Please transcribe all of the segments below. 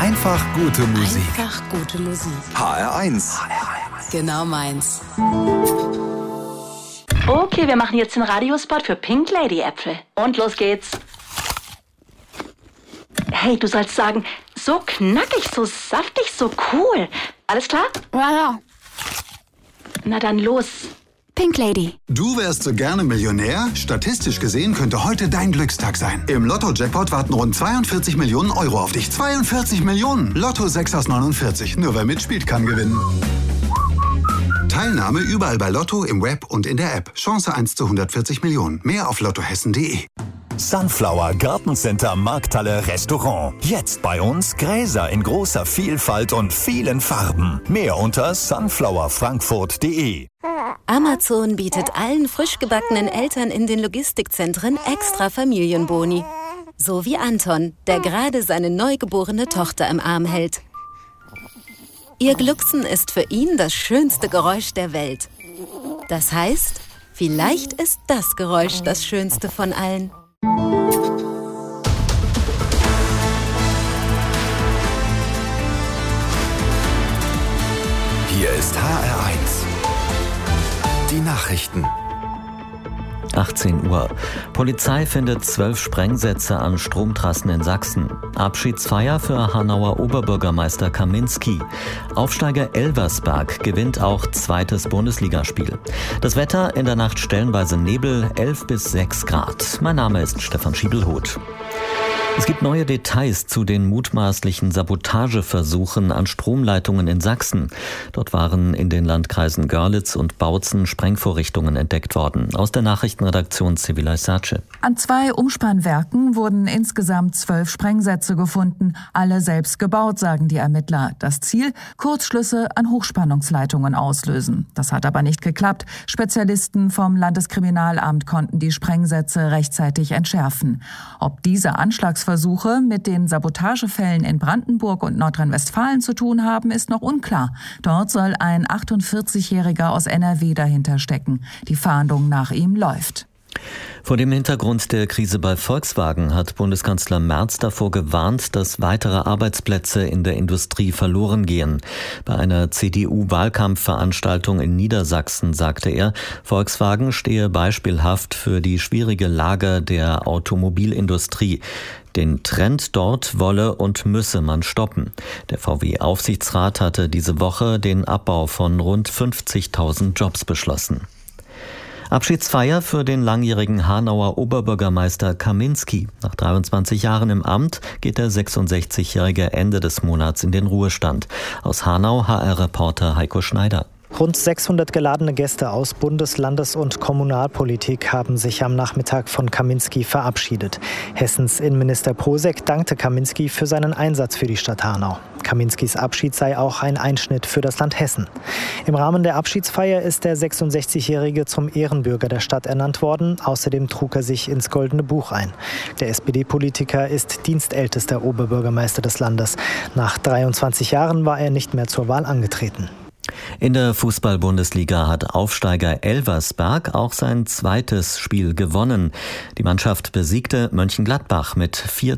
Einfach gute Musik. Einfach gute Musik. HR1. Genau meins. Okay, wir machen jetzt den Radiospot für Pink Lady Äpfel. Und los geht's. Hey, du sollst sagen, so knackig, so saftig, so cool. Alles klar? Ja. Na dann los. Pink Lady. Du wärst so gerne Millionär? Statistisch gesehen könnte heute dein Glückstag sein. Im Lotto-Jackpot warten rund 42 Millionen Euro auf dich. 42 Millionen! Lotto 6 aus 49. Nur wer mitspielt, kann gewinnen. Teilnahme überall bei Lotto, im Web und in der App. Chance 1 zu 140 Millionen. Mehr auf lottohessen.de. Sunflower Gartencenter Markthalle Restaurant. Jetzt bei uns Gräser in großer Vielfalt und vielen Farben. Mehr unter sunflowerfrankfurt.de. Amazon bietet allen frisch gebackenen Eltern in den Logistikzentren extra Familienboni. So wie Anton, der gerade seine neugeborene Tochter im Arm hält. Ihr Glucksen ist für ihn das schönste Geräusch der Welt. Das heißt, vielleicht ist das Geräusch das schönste von allen. Hier ist HR1. Die Nachrichten. 18 Uhr. Polizei findet 12 Sprengsätze an Stromtrassen in Sachsen. Abschiedsfeier für Hanauer Oberbürgermeister Kaminski. Aufsteiger Elversberg gewinnt auch zweites Bundesligaspiel. Das Wetter in der Nacht stellenweise Nebel, 11 bis 6 Grad. Mein Name ist Stefan Schiebelhuth. Es gibt neue Details zu den mutmaßlichen Sabotageversuchen an Stromleitungen in Sachsen. Dort waren in den Landkreisen Görlitz und Bautzen Sprengvorrichtungen entdeckt worden. Aus der Nachrichtenredaktion Civilay Sace. An 2 Umspannwerken wurden insgesamt 12 Sprengsätze gefunden. Alle selbst gebaut, sagen die Ermittler. Das Ziel? Kurzschlüsse an Hochspannungsleitungen auslösen. Das hat aber nicht geklappt. Spezialisten vom Landeskriminalamt konnten die Sprengsätze rechtzeitig entschärfen. Ob diese Anschlagsversuche mit den Sabotagefällen in Brandenburg und Nordrhein-Westfalen zu tun haben, ist noch unklar. Dort soll ein 48-Jähriger aus NRW dahinter stecken. Die Fahndung nach ihm läuft. Vor dem Hintergrund der Krise bei Volkswagen hat Bundeskanzler Merz davor gewarnt, dass weitere Arbeitsplätze in der Industrie verloren gehen. Bei einer CDU-Wahlkampfveranstaltung in Niedersachsen sagte er, Volkswagen stehe beispielhaft für die schwierige Lage der Automobilindustrie. Den Trend dort wolle und müsse man stoppen. Der VW-Aufsichtsrat hatte diese Woche den Abbau von rund 50.000 Jobs beschlossen. Abschiedsfeier für den langjährigen Hanauer Oberbürgermeister Kaminski. Nach 23 Jahren im Amt geht der 66-Jährige Ende des Monats in den Ruhestand. Aus Hanau HR-Reporter Heiko Schneider. Rund 600 geladene Gäste aus Bundes-, Landes- und Kommunalpolitik haben sich am Nachmittag von Kaminski verabschiedet. Hessens Innenminister Posek dankte Kaminski für seinen Einsatz für die Stadt Hanau. Kaminskis Abschied sei auch ein Einschnitt für das Land Hessen. Im Rahmen der Abschiedsfeier ist der 66-Jährige zum Ehrenbürger der Stadt ernannt worden. Außerdem trug er sich ins Goldene Buch ein. Der SPD-Politiker ist dienstältester Oberbürgermeister des Landes. Nach 23 Jahren war er nicht mehr zur Wahl angetreten. In der Fußball-Bundesliga hat Aufsteiger Elversberg auch sein zweites Spiel gewonnen. Die Mannschaft besiegte Mönchengladbach mit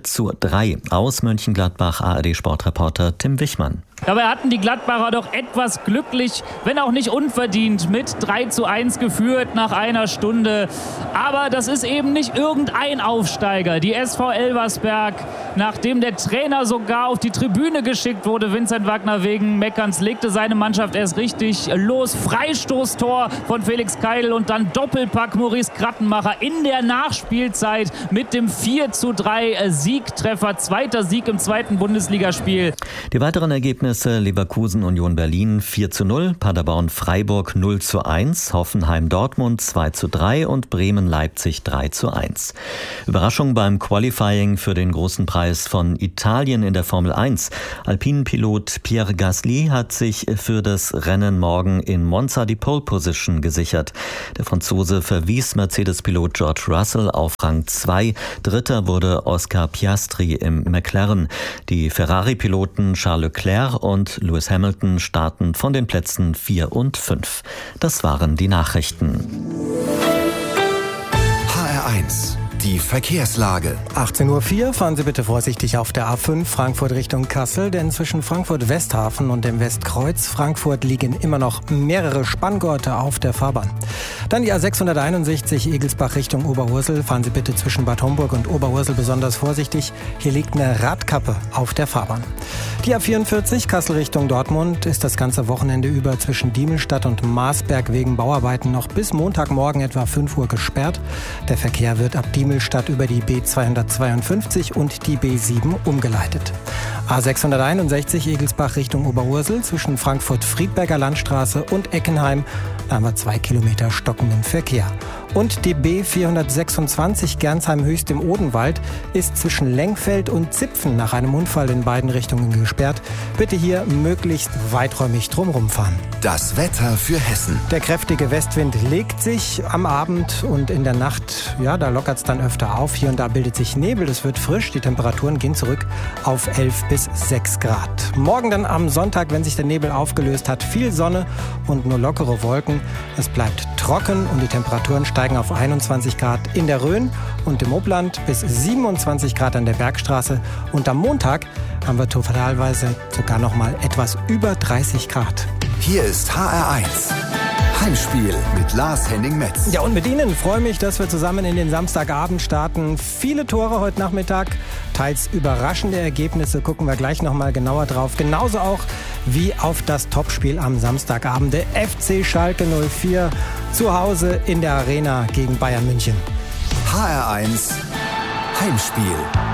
4:3. Aus Mönchengladbach ARD-Sportreporter Tim Wichmann. Dabei hatten die Gladbacher doch etwas glücklich, wenn auch nicht unverdient, mit 3:1 geführt nach einer Stunde. Aber das ist eben nicht irgendein Aufsteiger. Die SV Elversberg, nachdem der Trainer sogar auf die Tribüne geschickt wurde, Vincent Wagner wegen Meckerns, legte seine Mannschaft erst richtig los. Freistoßtor von Felix Keil und dann Doppelpack Maurice Krattenmacher in der Nachspielzeit mit dem 4:3 Siegtreffer. Zweiter Sieg im zweiten Bundesligaspiel. Die weiteren Ergebnisse: Leverkusen Union Berlin 4:0, Paderborn Freiburg 0:1, Hoffenheim Dortmund 2:3 und Bremen Leipzig 3:1. Überraschung beim Qualifying für den großen Preis von Italien in der Formel 1. Alpinenpilot Pierre Gasly hat sich für das Rennen morgen in Monza die Pole Position gesichert. Der Franzose verwies Mercedes-Pilot George Russell auf Rang 2. Dritter wurde Oscar Piastri im McLaren. Die Ferrari-Piloten Charles Leclerc und Lewis Hamilton starten von den Plätzen 4 und 5. Das waren die Nachrichten. HR1, die Verkehrslage. 18:04 Uhr, fahren Sie bitte vorsichtig auf der A5 Frankfurt Richtung Kassel, denn zwischen Frankfurt-Westhafen und dem Westkreuz Frankfurt liegen immer noch mehrere Spanngurte auf der Fahrbahn. Dann die A661 Egelsbach Richtung Oberursel, fahren Sie bitte zwischen Bad Homburg und Oberursel besonders vorsichtig. Hier liegt eine Radkappe auf der Fahrbahn. Die A44 Kassel Richtung Dortmund ist das ganze Wochenende über zwischen Diemelstadt und Marsberg wegen Bauarbeiten noch bis Montagmorgen etwa 5 Uhr gesperrt. Der Verkehr wird ab Diemelstadt über die B252 und die B7 umgeleitet. A661 Egelsbach Richtung Oberursel zwischen Frankfurt-Friedberger Landstraße und Eckenheim. Da haben wir 2 Kilometer stockenden Verkehr. Und die B426 Gernsheim-Höchst im Odenwald ist zwischen Lengfeld und Zipfen nach einem Unfall in beiden Richtungen gesperrt. Bitte hier möglichst weiträumig drumherum fahren. Das Wetter für Hessen. Der kräftige Westwind legt sich am Abend und in der Nacht, ja, da lockert es dann öfter auf. Hier und da bildet sich Nebel, es wird frisch, die Temperaturen gehen zurück auf 11 bis 6 Grad. Morgen dann am Sonntag, wenn sich der Nebel aufgelöst hat, viel Sonne und nur lockere Wolken. Es bleibt trocken und die Temperaturen steigen auf 21 Grad in der Rhön und im Obland bis 27 Grad an der Bergstraße. Und am Montag haben wir totalweise sogar noch mal etwas über 30 Grad. Hier ist HR1. Heimspiel mit Lars Henning-Metz. Ja, und mit Ihnen freue ich mich, dass wir zusammen in den Samstagabend starten. Viele Tore heute Nachmittag, teils überraschende Ergebnisse, gucken wir gleich nochmal genauer drauf. Genauso auch wie auf das Topspiel am Samstagabend. Der FC Schalke 04 zu Hause in der Arena gegen Bayern München. HR1 Heimspiel.